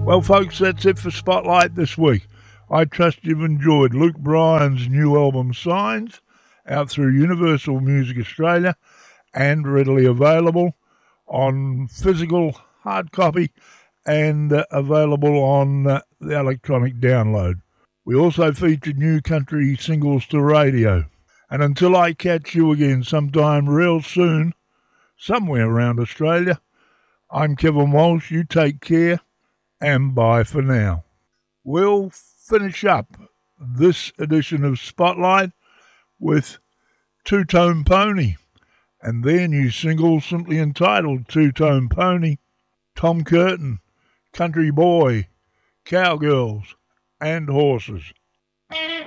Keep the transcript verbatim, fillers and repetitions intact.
Well, folks, that's it for Spotlight this week. I trust you've enjoyed Luke Bryan's new album Signs, out through Universal Music Australia and readily available on physical hard copy and uh, available on uh, the electronic download. We also featured new country singles to radio. And until I catch you again sometime real soon, somewhere around Australia, I'm Kevin Walsh. You take care, and bye for now. We'll finish up this edition of Spotlight with Two Tone Pony and their new single simply entitled Two Tone Pony, Tom Curtin, Country Boy, Cowgirls, and Horses.